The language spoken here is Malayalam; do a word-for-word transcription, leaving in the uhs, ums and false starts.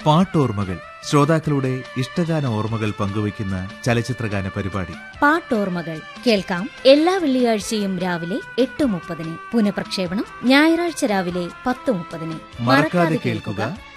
പാട്ടോർമ്മകൾ, ശ്രോതാക്കളുടെ ഇഷ്ടഗാന ഓർമ്മകൾ പങ്കുവയ്ക്കുന്ന ചലച്ചിത്രഗാന പരിപാടി. പാട്ടോർമ്മകൾ കേൾക്കാം എല്ലാ വെള്ളിയാഴ്ചയും രാവിലെ എട്ട് മുപ്പതിന്. പുനഃപ്രക്ഷേപണം ഞായറാഴ്ച രാവിലെ പത്ത് മുപ്പതിന്. മറക്കാതെ കേൾക്കുക